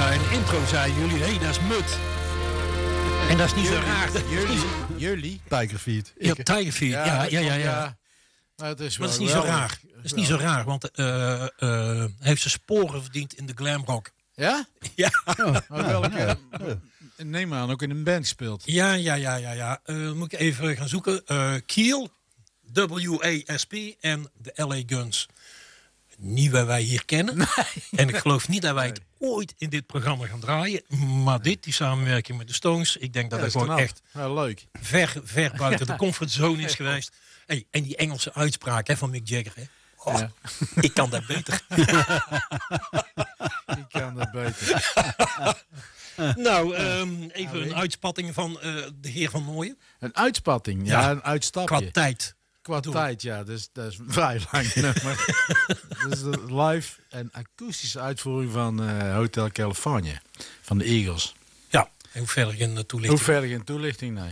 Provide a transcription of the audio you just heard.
Ja, in de intro zeiden jullie, hé, dat is Mut. En dat is niet zo raar. Jullie? Tigerfeet. Ja, Tigerfeet. Ja. Maar het is Maar dat is niet zo raar. Dat is niet zo raar, want hij heeft zijn sporen verdiend in de glamrock. Ja? Ja. Welke? Neem aan, ook in een band gespeeld. Ja. Moet ik even gaan zoeken. Kiel, WASP en de LA Guns. Niet waar wij hier kennen. Nee. En ik geloof niet dat wij het ooit in dit programma gaan draaien. Maar die samenwerking met de Stones, ik denk dat het gewoon echt leuk. ver buiten de comfortzone is geweest. Hey, en die Engelse uitspraak van Mick Jagger. Hè? Oh, ja. Ik kan dat beter. Ik kan dat beter. Nou, even een uitspatting van de heer Van Nooyen. Een uitspatting? Ja, een uitstapje. Qua tijd. Qua tijd, ja. Dus dat is vrij lang. Maar, dus de live en akoestische uitvoering van Hotel California. Van de Eagles. Ja, en hoe verder geen toelichting? Nee.